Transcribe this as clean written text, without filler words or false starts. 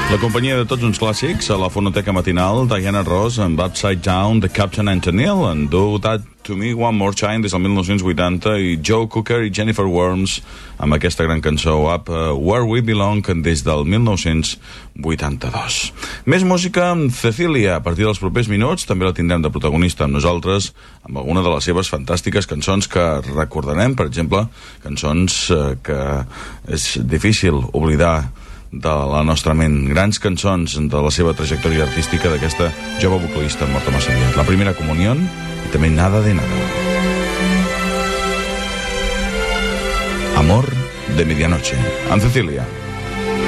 La companyia de tots uns clàssics a la fonoteca matinal, Diana Ross amb Upside Down, The Captain and Tennille, en Do That To Me One More Time des del 1980, i Joe Cocker i Jennifer Worms amb aquesta gran cançó Up Where We Belong des del 1982. Més música amb Cecilia. A partir dels propers minuts també la tindrem de protagonista amb nosaltres, amb alguna de les seves fantàstiques cançons que recordarem, per exemple, cançons que és difícil oblidar de la nostra ment, grans cançons de la seva trajectòria artística d'aquesta jove vocalista morta massa aviat. La primera comunión i també Nada de Nada. Amor de Medianoche, amb Cecilia.